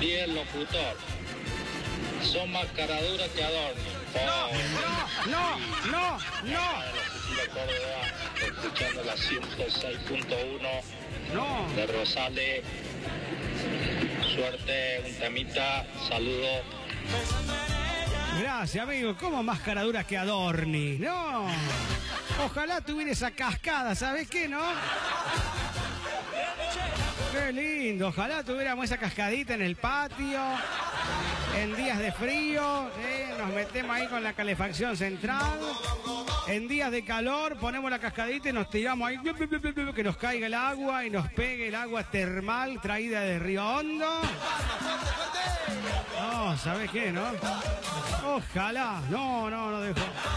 Y el locutor. Son más caraduras que adornos. No. Escuchando la 106.1 No. de Rosales. Suerte, un temita, saludos. Gracias, amigo. ¿Cómo más caraduras que Adorni? No. Ojalá tuviera esa cascada, ¿sabes qué, no? Qué lindo. Ojalá tuviéramos esa cascadita en el patio. En días de frío, nos metemos ahí con la calefacción central. En días de calor ponemos la cascadita y nos tiramos ahí, que nos caiga el agua y nos pegue el agua termal traída de Río Hondo. No, ¿sabes qué, no? Ojalá. No dejo.